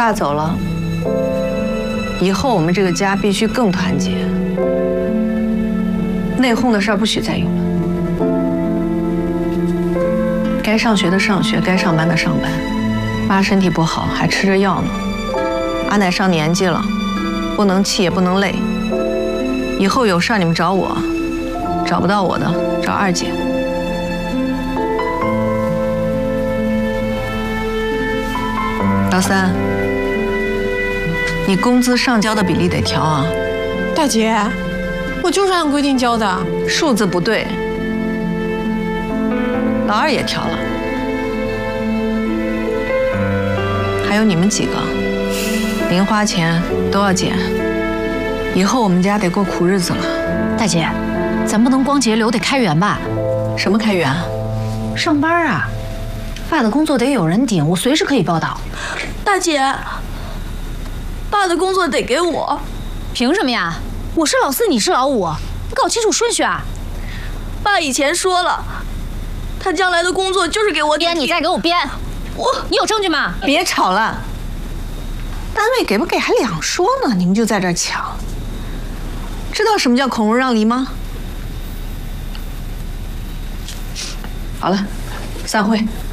爸走了，以后我们这个家必须更团结，内讧的事儿不许再有了。该上学的上学，该上班的上班。妈身体不好，还吃着药呢。阿奶上年纪了，不能气也不能累。以后有事儿你们找我，找不到我的找二姐。老三，你工资上交的比例得调啊。 大姐，我就是按规定交的。 数字不对。老二也调了。还有你们几个，零花钱都要减。以后我们家得过苦日子了。 大姐，咱不能光节流，得开源吧？ 什么开源？ 上班啊，爸的工作得有人顶，我随时可以报道。 大姐，爸的工作得给我。 凭什么呀？我是老四，你是老五，你搞清楚顺序啊！ 爸以前说了，他将来的工作就是给我编，你再给我编。你有证据吗？ 别吵了，单位给不给还两说呢，你们就在这儿抢。知道什么叫孔融让梨吗？好了，散会。